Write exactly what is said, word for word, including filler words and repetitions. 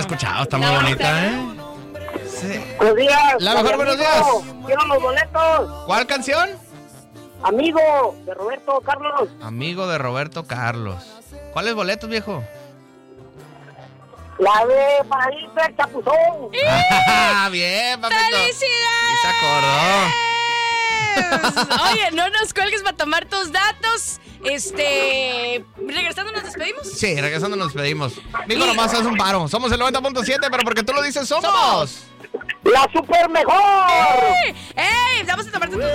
escuchado, está muy bonita, ¿eh? Sí. Buenos días. La mejor, buenos días. Quiero los boletos. ¿Cuál canción? Amigo de Roberto Carlos. Amigo de Roberto Carlos. ¿Cuáles boletos, viejo? La de para irse al Chapuzón. Ah, bien, papito. ¡Felicidades! Y se acordó. Oye, no nos cuelgues para tomar tus datos. Este. Regresando, ¿nos despedimos? Sí, regresando nos despedimos. Nico, nomás haz un paro. Somos el noventa punto siete, pero porque tú lo dices, somos. ¡La super mejor! ¡Ey! Vamos a tomarte tus datos.